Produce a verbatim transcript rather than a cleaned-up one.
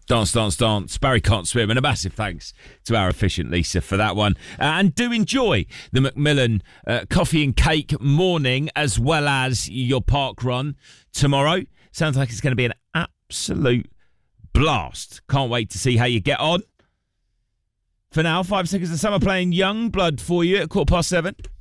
Dance, dance, dance. Barry can't swim. And a massive thanks to our efficient Lisa for that one. Uh, and do enjoy the Macmillan uh, coffee and cake morning as well as your park run tomorrow. Sounds like it's going to be an absolute blast. Can't wait to see how you get on. For now, five seconds of summer playing Young Blood for you at quarter past seven.